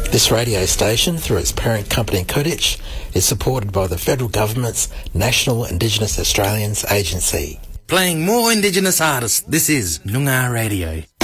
This radio station, through its parent company Kudich, is supported by the Federal Government's National Indigenous Australians Agency. Playing more Indigenous artists, this is Noongar Radio.